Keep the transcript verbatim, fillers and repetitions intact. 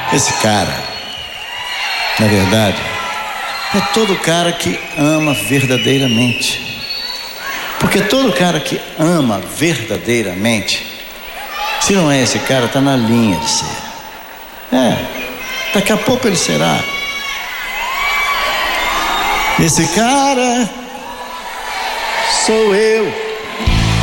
Esse cara, na verdade, é todo cara que ama verdadeiramente. Porque todo cara que ama verdadeiramente, se não é esse cara, está na linha de ser. É, daqui a pouco ele será. Esse cara sou eu.